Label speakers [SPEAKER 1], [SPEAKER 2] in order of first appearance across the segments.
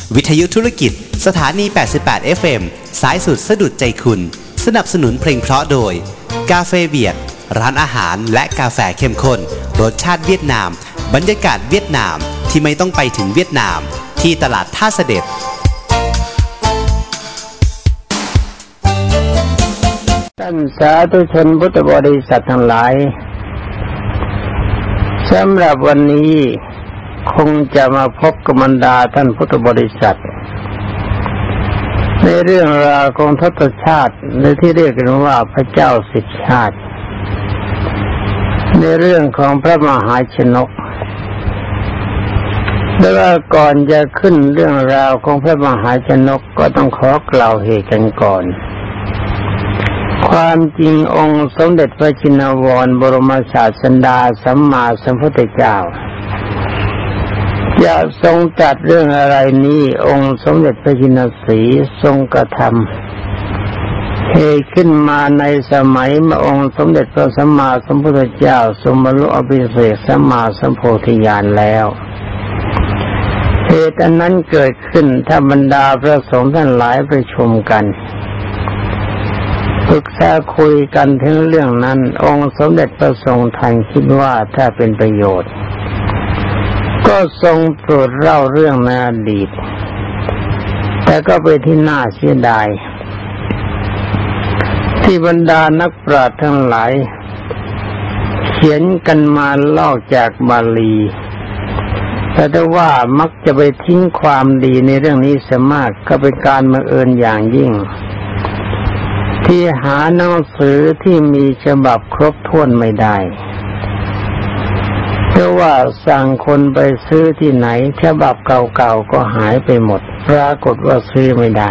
[SPEAKER 1] วิทยุธุรกิจสถานี88 FM สายสุดสะดุดใจคุณสนับสนุนเพลงเพราะโดยกาเฟเบียดร้านอาหารและกาแฟเข้มข้นรสชาติเวียดนามบรรยากาศเวียดนามที่ไม่ต้องไปถึงเวียดนามที่ตลาดท่าเสด็จ
[SPEAKER 2] ท่านสาธุชนพุทธบริษัททั้งหลายสำหรับวันนี้คงจะมาพบกับบรรดาท่านพุทธบริษัทในเรื่องราวของทศชาติหรือที่เรียกกันว่าพระเจ้าสิบชาติในเรื่องของพระมหาชนกแต่ว่าก่อนจะขึ้นเรื่องราวของพระมหาชนกก็ต้องขอกล่าวเหตุกันก่อนความจริงองค์สมเด็จพระชินวรบรมศาสดาสัมมาสัมพุทธเจ้าจะทรงจัดเรื่องอะไรนี้องค์สมเด็จพระชินสีห์ทรงกระทำเหตุขึ้นมาในสมัยเมื่อองค์สมเด็จพระสัมมาสัมพุทธเจ้าทรงบรรลุอภิเษกสัมมาสัมโพธิญาณแล้วเหตุอันนั้นเกิดขึ้นถ้าบรรดาพระสงฆ์ท่านหลายประชุมกันปรึกษาคุยกันถึงเรื่องนั้นองค์สมเด็จพระทรงทันคิดว่าถ้าเป็นประโยชน์ก็ทรงโปรดเล่าเรื่องในอดีตแต่ก็ไปที่น่าเสียดายที่บรรดานักปราชญ์ทั้งหลายเขียนกันมาลอกจากบาลีแต่ว่ามักจะไปทิ้งความดีในเรื่องนี้เสียมากก็เป็นการบังเอิญอย่างยิ่งที่หาหนังสือที่มีฉบับครบถ้วนไม่ได้เพราะว่าสั่งคนไปซื้อที่ไหนฉบับเก่าๆก็หายไปหมดปรากฏว่าซื้อไม่ได้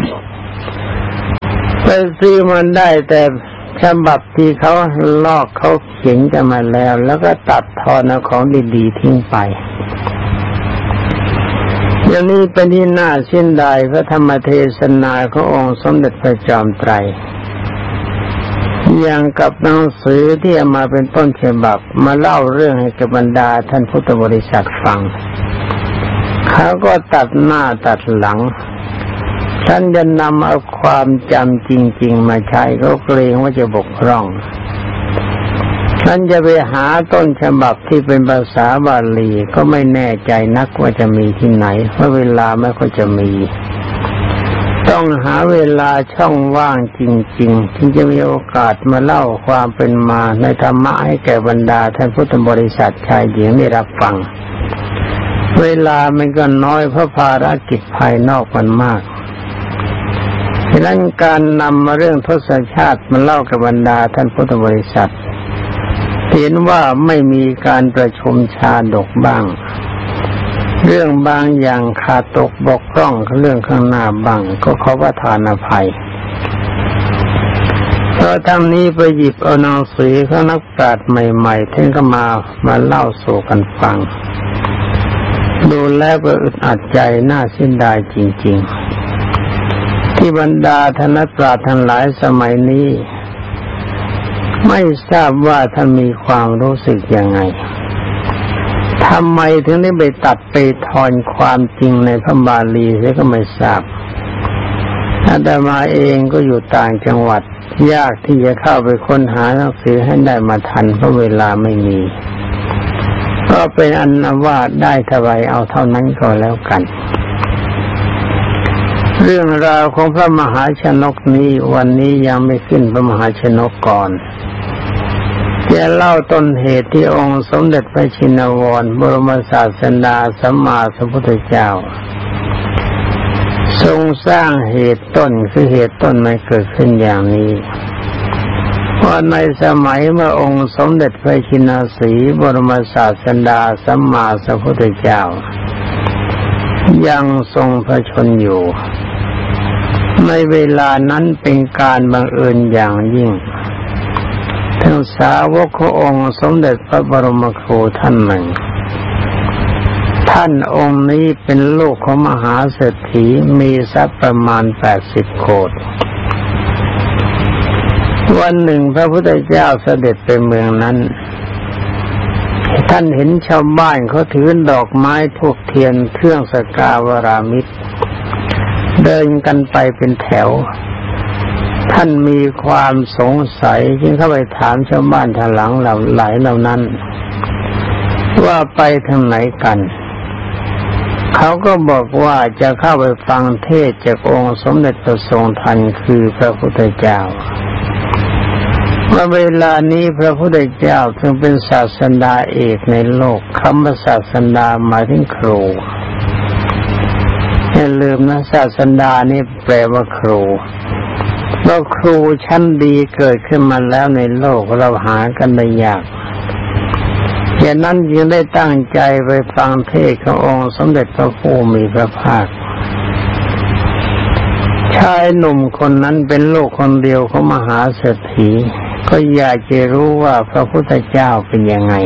[SPEAKER 2] ไปซื้อมันได้แต่ฉบับที่เขาลอกเขาเขียนกันมาแล้วก็ตัดทอนเอาของดีๆทิ้งไปอย่างนี้เป็นที่น่าเสียดายพระธรรมเทศนาขององค์สมเด็จพระจอมไตรอย่างกับหนังสือที่เอามาเป็นต้นฉบับมาเล่าเรื่องให้กับบรรดาท่านพุทธบริษัทฟังเขาก็ตัดหน้าตัดหลังท่านจะนำเอาความจำจริงๆมาใช้ก็เกรงว่าจะบกพร่องท่านจะไปหาต้นฉบับที่เป็นภาษาบาลีก็ไม่แน่ใจนักว่าจะมีที่ไหนเพราะเวลาไม่ค่อยจะมีต้องหาเวลาช่องว่างจริงๆที่จะมีโอกาสมาเล่าความเป็นมาในธรรมะให้แก่บรรดาท่านพุทธบริษัทชายหญิงได้รับฟังเวลามันก็น้อยเพราะภารกิจภายนอกมันมากฉะนั้นการนำมาเรื่องทศชาติมาเล่ากับบรรดาท่านพุทธบริษัทเห็นว่าไม่มีการประชุมชาดกบ้างเรื่องบางอย่างขาดตกบกพร่องเรื่องข้างหน้าบ้างก็ขอประทานอภัยเพราะทั้งนี้ไปหยิบเอาหนังสือของนักปราชญ์ใหม่ๆท่านก็มาเล่าสู่กันฟังดูแล้วก็อึดอัดใจน่าเสียดายจริงๆที่บรรดาท่านนักปราชญ์ทั้งหลายสมัยนี้ไม่ทราบว่าท่านมีความรู้สึกยังไงทำไมถึงได้ไปตัดไปทอนความจริงในพระบาลีเสียก็ไม่ทราบอาตมาเองก็อยู่ต่างจังหวัดยากที่จะเข้าไปค้นหาหนังสือให้ได้มาทันเพราะเวลาไม่มีก็เป็นอันว่าได้เท่าไรเอาเท่านั้นก็แล้วกันเรื่องราวของพระมหาชนกนี้วันนี้ยังไม่ขึ้นพระมหาชนกก่อนจะเล่าต้นเหตุที่องค์สมเด็จพระชินวรบรมศาสดาสัมมาสัมพุทธเจ้าทรงสร้างเหตุต้นคือเหตุต้นมันเกิดขึ้นอย่างนี้ว่าในสมัยเมื่อองค์สมเด็จพระชินสีห์บรมศาสดาสัมมาสัมพุทธเจ้ายังทรงพระชนอยู่ในเวลานั้นเป็นการบังเอิญอย่างยิ่งทั้งสาวกขององค์สมเด็จพระบรมครูท่านหนึ่งท่านองค์นี้เป็นลูกของมหาเศรษฐีมีทรัพย์ประมาณ80 โกฏวันหนึ่งพระพุทธเจ้าเสด็จไปเมืองนั้นท่านเห็นชาวบ้านเขาถือดอกไม้ธูปเทียนเครื่องสักการะมิตรเดินกันไปเป็นแถวท่านมีความสงสัยจึงเข้าไปถามชาวบ้านทางหลังเหล่านั้นว่าไปทางไหนกันเขาก็บอกว่าจะเข้าไปฟังเทศน์จากองค์สมเด็จพระทรงทันคือพระพุทธเจ้าเวลานี้พระพุทธเจ้าจึงเป็นศาสดาเอกในโลกคำว่าศาสดาหมายถึงครูอย่าลืมนะศาสดานี่แปลว่าครูเราครูชั้นดีเกิดขึ้นมาแล้วในโลกเราหากันได้ยากฉะนั้นจึงได้ตั้งใจไปฟังเทศน์ขององค์สมเด็จพระผู้มีพระภาคชายหนุ่มคนนั้นเป็นลูกคนเดียวของมหาเศรษฐีก็อยากจะรู้ว่าพระพุทธเจ้าเป็นยังไง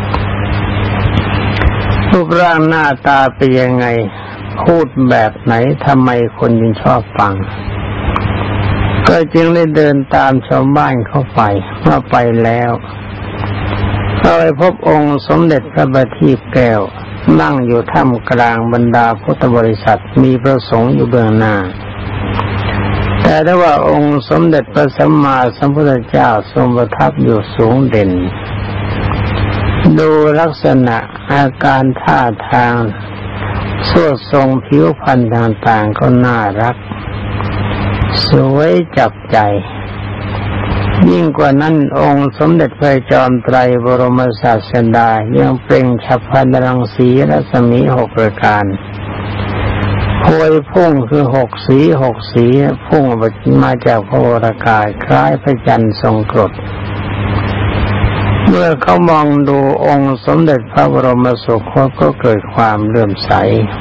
[SPEAKER 2] รูปร่างหน้าตาเป็นยังไงพูดแบบไหนทำไมคนจึงชอบฟังก็จึงได้เดินตามชาวบ้านเข้าไปเมื่อไปแล้วก็ไปพบองค์สมเด็จพระบัณฑิตแก้วนั่งอยู่ท่ามกลางบรรดาพุทธบริษัทมีพระสงฆ์อยู่เบื้องหน้าแต่ถ้าว่าองค์สมเด็จพระสัมมาสัมพุทธเจ้าทรงประทับอยู่สูงเด่นดูลักษณะอาการท่าทางสวดทรงผิวพรรณต่างๆก็น่ารักสวยจับใจยิ่งกว่านั้นองค์สมเด็จพระจอมไตรบรมศาสดายังเปล่งฉัพพรังสีรัศมี6ประการพวยพุ่งคือ6สีพุ่งมาจากพระวรากายคล้ายพระจันทร์ทรงกรดเมื่อเขามองดูองค์สมเด็จพระบรมสุคตก็เกิดความเลื่อมใส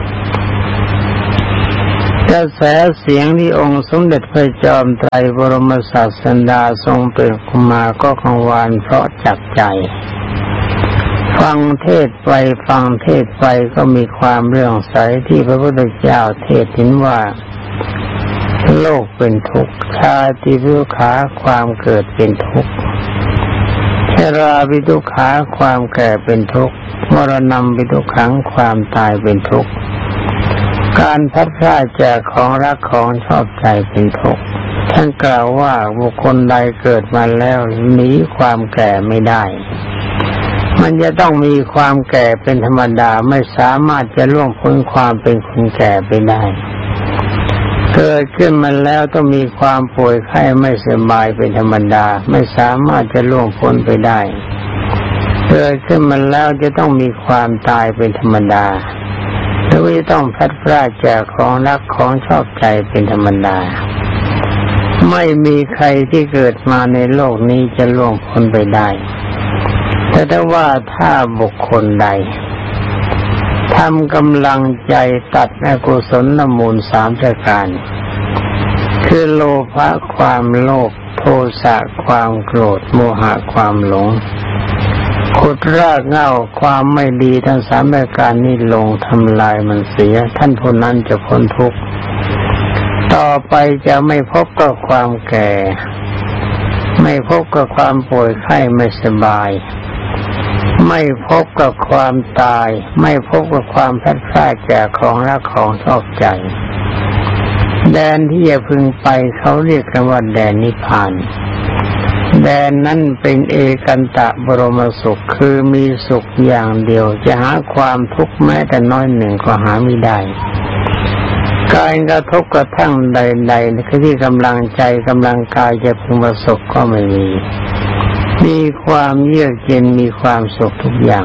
[SPEAKER 2] กระแสเสียงที่องค์สมเด็จพระจอมไตรบรมศาสดาทรงเปล่งออกมาก็กังวานเพราะจับใจฟังเทศไปฟังเทศไปก็มีความเลื่อมใสที่พระพุทธเจ้าเทศน์เห็นว่าโลกเป็นทุกข์ชาติวิทุกขาความเกิดเป็นทุกข์ชราวิทุกขาความแก่เป็นทุกข์มรณะวิทุกขังความตายเป็นทุกข์การพัดพรากจากของรักของชอบใจเป็นทุกข์ท่านกล่าวว่าบุคคลใดเกิดมาแล้วหนีความแก่ไม่ได้มันจะต้องมีความแก่เป็นธรรมดาไม่สามารถจะล่วงพ้นความเป็นคนแก่ไปได้เกิดขึ้นมาแล้วต้องมีความป่วยไข้ไม่สบายเป็นธรรมดาไม่สามารถจะล่วงพ้นไปได้เกิดขึ้นมาแล้วจะต้องมีความตายเป็นธรรมดาแล้วจะต้องพัดพรากจากของรักของชอบใจเป็นธรรมดาไม่มีใครที่เกิดมาในโลกนี้จะล่วงพ้นไปได้แต่ถ้าบุคคลใดทำกำลังใจตัดอกุศลมูล3ประการคือโลภะความโลภโทสะความโกรธโมหะความหลงขุดรากเหง้าความไม่ดีทั้ง3ประการนี้ลงทำลายมันเสียท่านผู้นั้นจะพ้นทุกข์ต่อไปจะไม่พบกับความแก่ไม่พบกับความป่วยไข้ไม่สบายไม่พบกับความตายไม่พบกับความพลัดพรากจากของรักของชอบใจแดนที่จะพึงไปเขาเรียกกันว่าแดนนิพพานแดนนั้นเป็นเอกันตะบรมสุขคือมีสุขอย่างเดียวจะหาความทุกข์แม้แต่น้อยหนึ่งก็หาไม่ได้การกระทบกระทั่งใดๆคือที่กำลังใจกำลังกายจะพึงประสบก็ไม่มีความเยือกเย็นมีความสุขทุกอย่าง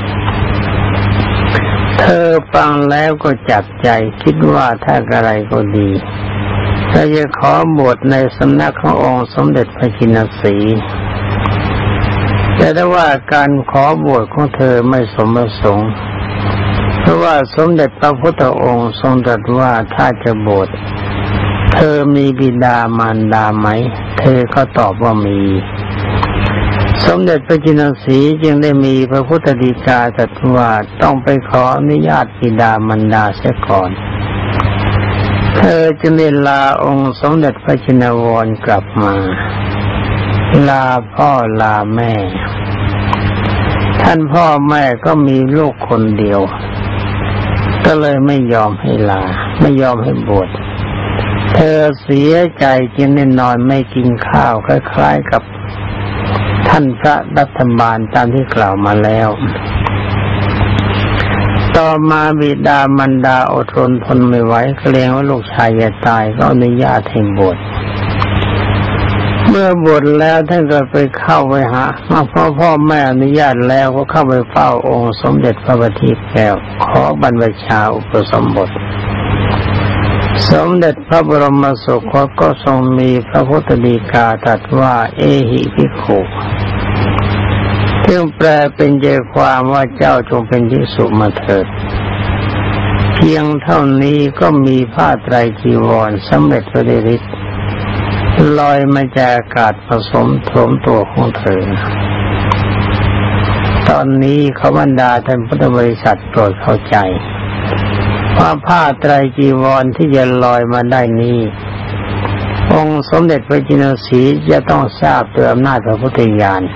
[SPEAKER 2] เธอฟังแล้วก็จับใจคิดว่าถ้าอะไรก็ดีถ้าจะขอบวชในสำนักขององค์สมเด็จพระชินสีห์แต่ถ้าว่าการขอบวชของเธอไม่สมประสงค์เพราะว่าสมเด็จพระพุทธองค์ทรงตรัสว่าถ้าจะบวชเธอมีบิดามารดาไหมเธอก็ตอบว่ามีสมเด็จพระจินสีห์จึงได้มีพระพุทธฎีกาตรัสว่าต้องไปขออนุญาตบิดามารดาเสียก่อนเธอจึงได้ลาองค์สมเด็จพระชินวรกลับมาลาพ่อลาแม่เธท่านพ่อแม่ก็มีลูกคนเดียวก็เลยไม่ยอมให้ลาไม่ยอมให้บวชเธอเสียใจจึงได้นอนไม่กินข้าวคล้ายๆกับท่านพระรัฐบาลตามที่กล่าวมาแล้วต่อมาบิดามารดาอดทนไม่ไหวเกรงว่าลูกชายจะตายก็อนุญาตให้บวชเมื่อบวชแล้วท่านก็ไปเข้าไปหาพ่อแม่อนุญาตแล้วก็เข้าไปเฝ้าองค์สมเด็จพระบัณฑิตแก้วขอบรรพชาอุปสมบทสมเด็จพระบรมสุคตก็ทรงมีพระพุทธฎีกาตรัสว่าเอหิภิกขุซึ่งแปลเป็นใจความว่าเจ้าจงเป็นภิกษุมาเถิดเพียงเท่านี้ก็มีผ้าไตรจีวรสำเร็จพระฤทธิ์ลอยมาจากอากาศผสมโถมตัวของเธอตอนนี้เขาบรรดาท่านพุทธบริษัทโปรดเข้าใจว่าผ้าไตรจีวรที่จะลอยมาได้นี้องค์สมเด็จพระจินสีจะต้องทราบด้วยอำนาจพระพุทธญาณ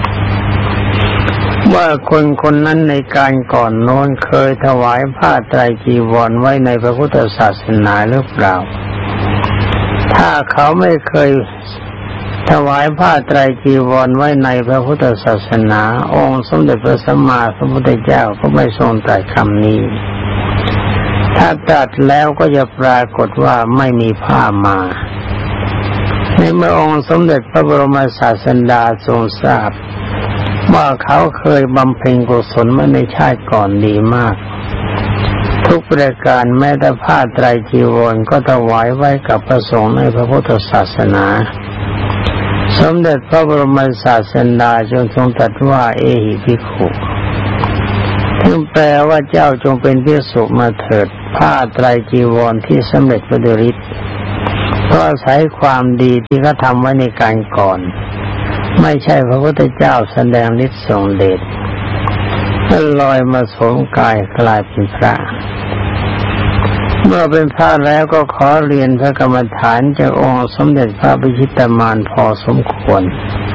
[SPEAKER 2] ว่าคนนั้นในการก่อนโน้นเคยถวายผ้าไตรจีวรไว้ในพระพุทธศาสนาหรือเปล่าถ้าเขาไม่เคยถวายผ้าไตรจีวรไว้ในพระพุทธศาสนาองค์สมเด็จพระสัมมาสัมพุทธเจ้าก็ไม่ทรงตรัสคำนี้ถ้าตรัสแล้วก็จะปรากฏว่าไม่มีผ้ามาในเมื่อองค์สมเด็จพระบรมศาสดาทรงทราบว่าเขาเคยบำเพ็ญกุศลมาในชาติก่อนดีมากทุกประการแม้แต่ผ้าไตรจีวรก็ถวายไว้กับพระสงฆ์ในพระพุทธศาสนาสมเด็จพระบรมศาสดาจึงทรงตรัสว่าเอหิภิกขุซึ่งแปลว่าเจ้าจงเป็นภิกษุมาเถิดผ้าไตรจีวรที่สำเร็จพระฤทธิ์เพราะอาศัยความดีที่เขาทำไว้ในการก่อนไม่ใช่พระพุทธเจ้าแสดงฤทธิ์ทรงเดชแล้วลอยมาสวมกายกลายเป็นพระเมื่อเป็นพระแล้วก็ขอเรียนพระกรรมฐานจากองค์สมเด็จพระพิชิตมารพอสมควร